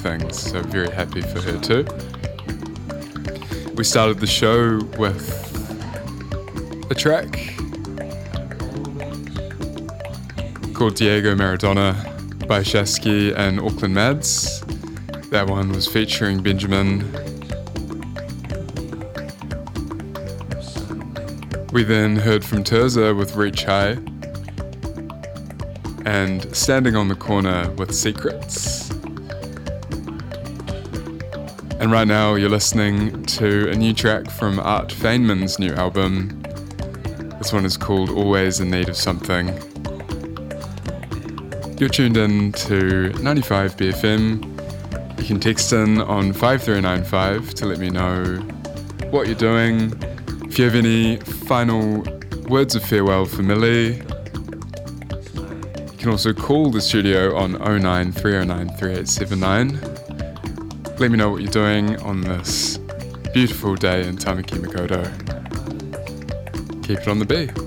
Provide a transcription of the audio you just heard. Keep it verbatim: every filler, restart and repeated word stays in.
things, so very happy for her too. We started the show with a track called Diego Maradona by Shasky and Auckland Mads. That one was featuring Benjamin. We then heard from Terza with Reach High and Standing on the Corner with Secrets. And right now you're listening to a new track from Art Feynman's new album. This one is called Always in Need of Something. You're tuned in to ninety-five B F M. You can text in on five three nine five to let me know what you're doing. If you have any final words of farewell for Millie, you can also call the studio on oh nine three oh nine three eight seven nine. Let me know what you're doing on this beautiful day in Tamaki Makaurau. Keep it on the B.